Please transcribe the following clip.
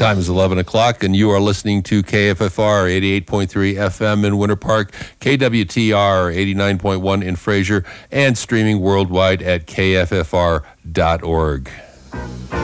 time is 11 o'clock, and you are listening to KFFR 88.3 FM in Winter Park, KWTR 89.1 in Fraser, and streaming worldwide at kffr.org.